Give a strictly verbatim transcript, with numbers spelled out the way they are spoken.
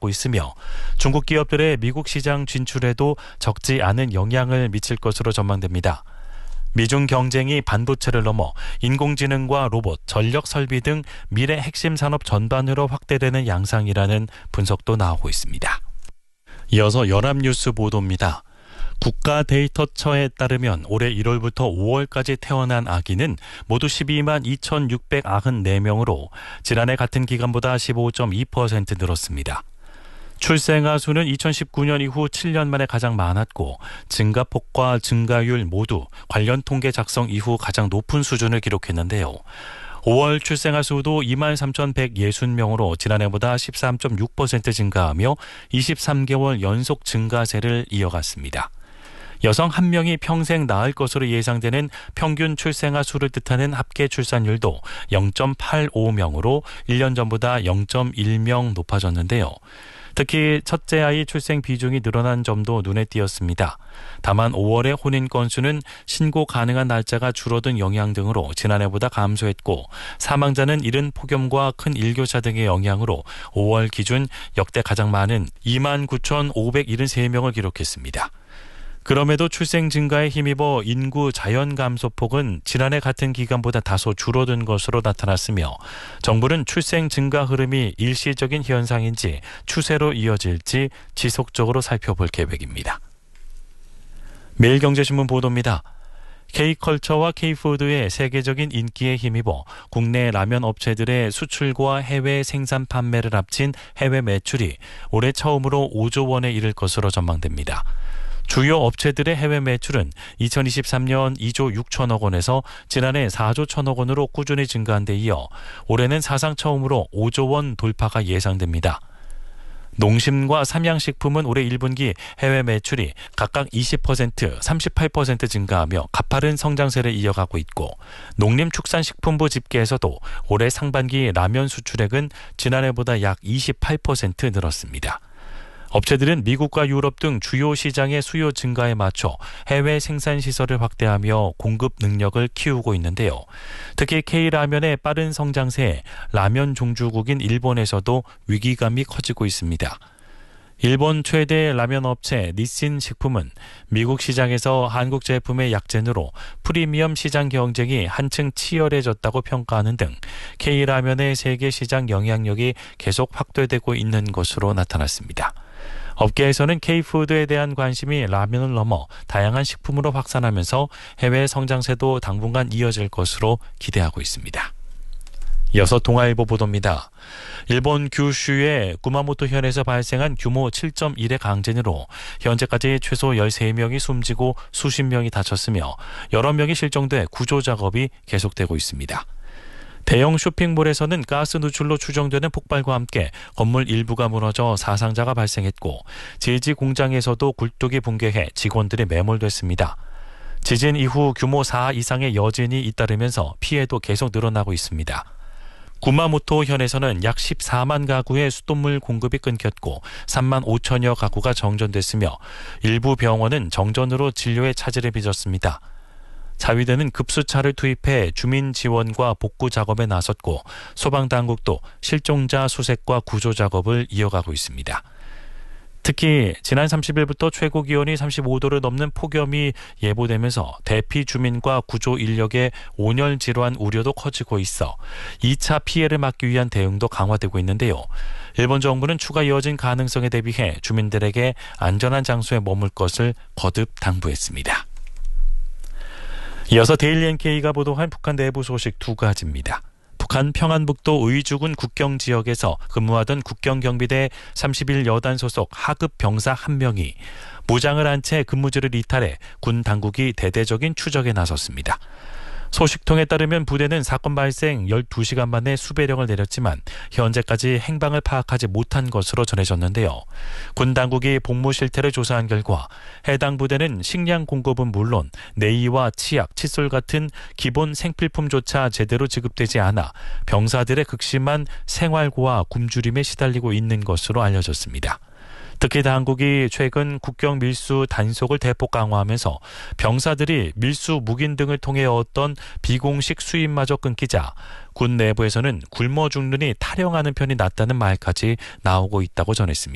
나타나고 있으며 중국 기업들의 미국 시장 진출에도 적지 않은 영향을 미칠 것으로 전망됩니다. 미중 경쟁이 반도체를 넘어 인공지능과 로봇, 전력 설비 등 미래 핵심 산업 전반으로 확대되는 양상이라는 분석도 나오고 있습니다. 이어서 연합뉴스 보도입니다. 국가데이터처에 따르면 올해 일월부터 오월까지 태어난 아기는 모두 십이만 이천육백구십사 명으로 지난해 같은 기간보다 십오 점 이 퍼센트 늘었습니다. 출생아 수는 이천십구 년 이후 칠 년 만에 가장 많았고 증가폭과 증가율 모두 관련 통계 작성 이후 가장 높은 수준을 기록했는데요. 오월 출생아 수도 이만 삼천백육십 명으로 지난해보다 십삼 점 육 퍼센트 증가하며 이십삼 개월 연속 증가세를 이어갔습니다. 여성 한 명이 평생 낳을 것으로 예상되는 평균 출생아 수를 뜻하는 합계 출산율도 영 점 팔오 명으로 일 년 전보다 영 점 일 명 높아졌는데요. 특히 첫째 아이 출생 비중이 늘어난 점도 눈에 띄었습니다. 다만 오월의 혼인 건수는 신고 가능한 날짜가 줄어든 영향 등으로 지난해보다 감소했고 사망자는 이른 폭염과 큰 일교차 등의 영향으로 오월 기준 역대 가장 많은 이만 구천오백칠十명을 기록했습니다. 그럼에도 출생 증가에 힘입어 인구 자연 감소폭은 지난해 같은 기간보다 다소 줄어든 것으로 나타났으며 정부는 출생 증가 흐름이 일시적인 현상인지 추세로 이어질지 지속적으로 살펴볼 계획입니다. 매일경제신문 보도입니다. K컬처와 K푸드의 세계적인 인기에 힘입어 국내 라면 업체들의 수출과 해외 생산 판매를 합친 해외 매출이 올해 처음으로 오조 원에 이를 것으로 전망됩니다. 주요 업체들의 해외 매출은 이천이십삼 년 이조 육천억 원에서 지난해 사조 천억 원으로 꾸준히 증가한 데 이어 올해는 사상 처음으로 오조 원 돌파가 예상됩니다. 농심과 삼양식품은 올해 일 분기 해외 매출이 각각 이십 퍼센트, 삼십팔 퍼센트 증가하며 가파른 성장세를 이어가고 있고 농림축산식품부 집계에서도 올해 상반기 라면 수출액은 지난해보다 약 이십팔 퍼센트 늘었습니다. 업체들은 미국과 유럽 등 주요 시장의 수요 증가에 맞춰 해외 생산 시설을 확대하며 공급 능력을 키우고 있는데요. 특히 K라면의 빠른 성장세에 라면 종주국인 일본에서도 위기감이 커지고 있습니다. 일본 최대 라면 업체 니신 식품은 미국 시장에서 한국 제품의 약진으로 프리미엄 시장 경쟁이 한층 치열해졌다고 평가하는 등 K라면의 세계 시장 영향력이 계속 확대되고 있는 것으로 나타났습니다. 업계에서는 K푸드에 대한 관심이 라면을 넘어 다양한 식품으로 확산하면서 해외 성장세도 당분간 이어질 것으로 기대하고 있습니다. 이어서 동아일보 보도입니다. 일본 규슈의 구마모토현에서 발생한 규모 칠 점 일의 강진으로 현재까지 최소 열세 명이 숨지고 수십 명이 다쳤으며 여러 명이 실종돼 구조 작업이 계속되고 있습니다. 대형 쇼핑몰에서는 가스 누출로 추정되는 폭발과 함께 건물 일부가 무너져 사상자가 발생했고 제지 공장에서도 굴뚝이 붕괴해 직원들이 매몰됐습니다. 지진 이후 규모 사 이상의 여진이 잇따르면서 피해도 계속 늘어나고 있습니다. 구마모토현에서는 약 십사만 가구의 수돗물 공급이 끊겼고 삼만 오천여 가구가 정전됐으며 일부 병원은 정전으로 진료에 차질을 빚었습니다. 자위대는 급수차를 투입해 주민 지원과 복구 작업에 나섰고 소방당국도 실종자 수색과 구조 작업을 이어가고 있습니다. 특히 지난 삼십 일부터 최고 기온이 삼십오 도를 넘는 폭염이 예보되면서 대피 주민과 구조 인력의 온열 질환 우려도 커지고 있어 이 차 피해를 막기 위한 대응도 강화되고 있는데요. 일본 정부는 추가 이어진 가능성에 대비해 주민들에게 안전한 장소에 머물 것을 거듭 당부했습니다. 이어서 데일리 엔케이가 보도한 북한 내부 소식 두 가지입니다. 북한 평안북도 의주군 국경지역에서 근무하던 국경경비대 삼십일 여단 소속 하급 병사 한 명이 무장을 한 채 근무지를 이탈해 군 당국이 대대적인 추적에 나섰습니다. 소식통에 따르면 부대는 사건 발생 열두 시간 만에 수배령을 내렸지만 현재까지 행방을 파악하지 못한 것으로 전해졌는데요. 군 당국이 복무 실태를 조사한 결과 해당 부대는 식량 공급은 물론 내의와 치약, 칫솔 같은 기본 생필품조차 제대로 지급되지 않아 병사들의 극심한 생활고와 굶주림에 시달리고 있는 것으로 알려졌습니다. 특히 당국이 최근 국경 밀수 단속을 대폭 강화하면서 병사들이 밀수 묵인 등을 통해 얻던 비공식 수입마저 끊기자 군 내부에서는 굶어 죽느니 탈영하는 편이 낫다는 말까지 나오고 있다고 전했습니다.